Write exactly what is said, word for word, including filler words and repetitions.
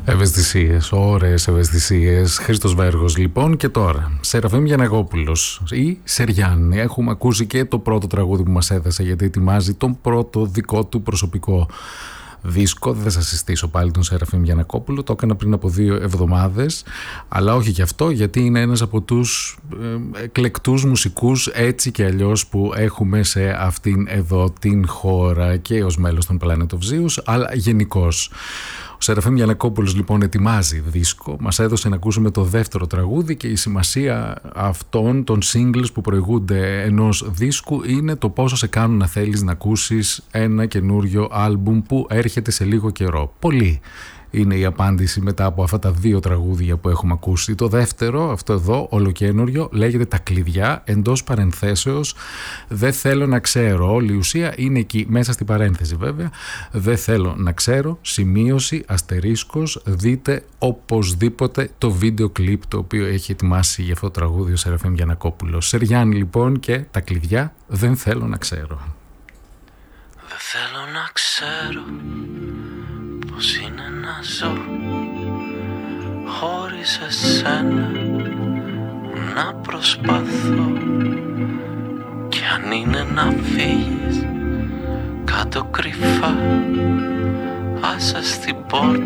Ευαισθησίες, ωραίες ευαισθησίες. Χρήστος Βέργος λοιπόν. Και τώρα Σεραφείμ Γιαννακόπουλος ή Σεριάννη. Έχουμε ακούσει και το πρώτο τραγούδι που μας έθεσε, γιατί ετοιμάζει τον πρώτο δικό του προσωπικό δίσκο. Δεν θα σας συστήσω πάλι τον Σεραφείμ Γιαννακόπουλο, το έκανα πριν από δύο εβδομάδες, αλλά όχι και αυτό, γιατί είναι ένας από τους ε, εκλεκτούς μουσικούς έτσι και αλλιώς που έχουμε σε αυτήν εδώ την χώρα, και ως μέλος των Planet of Zeus, αλλά γενικώς. Ο Σεραφείμ Γιαννακόπουλος λοιπόν ετοιμάζει δίσκο, μας έδωσε να ακούσουμε το δεύτερο τραγούδι, και η σημασία αυτών των singles που προηγούνται ενός δίσκου είναι το πόσο σε κάνουν να θέλεις να ακούσεις ένα καινούριο άλμπουμ που έρχεται σε λίγο καιρό. Πολύ είναι η απάντηση μετά από αυτά τα δύο τραγούδια που έχουμε ακούσει. Το δεύτερο, αυτό εδώ, ολοκαίνουριο, λέγεται «Τα κλειδιά», εντός παρενθέσεως «Δεν θέλω να ξέρω». Όλη η ουσία είναι εκεί, μέσα στην παρένθεση βέβαια. «Δεν θέλω να ξέρω», σημείωση, αστερίσκος. Δείτε οπωσδήποτε το βίντεο κλιπ το οποίο έχει ετοιμάσει για αυτό το τραγούδι ο Σεραφείμ Γιαννακόπουλος. Σεριάννη λοιπόν και «Τα κλειδιά», «Δεν θέλω να ξέρω». Δεν θέλω να ξέρω πώς είναι να ζω χωρίς εσένα, να προσπαθώ, κι αν είναι να φύγεις κάτω κρυφά, άσε στην πόρτα